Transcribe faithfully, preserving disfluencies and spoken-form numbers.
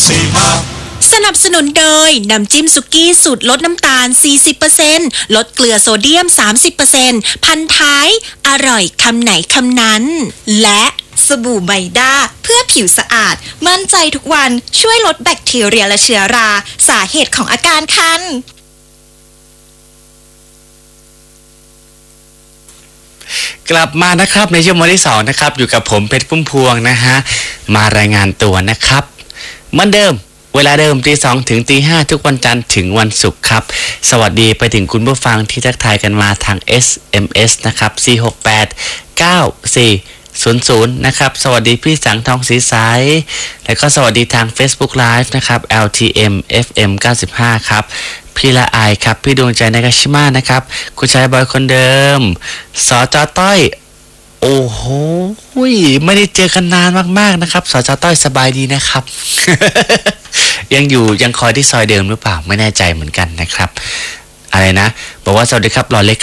ซีมาสนับสนุนโดยน้ำจิ้มสุกี้สูตรลดน้ำตาล สี่สิบเปอร์เซ็นต์ ลดเกลือโซเดียม สามสิบเปอร์เซ็นต์ พันท้ายอร่อยคำไหนคำนั้นและสบู่ไบด้าเพื่อผิวสะอาดมั่นใจทุกวันช่วยลดแบคทีเรียและเชื้อราสาเหตุของอาการคันกลับมานะครับในช่วงวันที่สองนะครับอยู่กับผมเพชรพุ่มพวงนะฮะมารายงานตัวนะครับเหมือนเดิมเวลาเดิมตีสองถึงตีห้าทุกวันจันทร์ถึงวันศุกร์ครับสวัสดีไปถึงคุณผู้ฟังที่ทักทายกันมาทาง เอส เอ็ม เอส นะครับสี่หกแปด เก้า สี่ ศูนย์ ศูนย์นะครับสวัสดีพี่สังทองศรีใสแล้วก็สวัสดีทาง Facebook Live นะครับ แอล ที เอ็ม เอฟ เอ็ม เก้าสิบห้าครับพี่ละอายครับพี่ดวงใจนากาชิมะนะครับคุณชายบอยคนเดิมสจต้อยโอ้โหไม่ได้เจอกันนานมากๆนะครับสจต้อยสบายดีนะครับ ยังอยู่ยังคอยที่ซอยเดิมหรือเปล่าไม่แน่ใจเหมือนกันนะครับอะไรนะบอกว่าสวัสดีครับหล่อเล็ก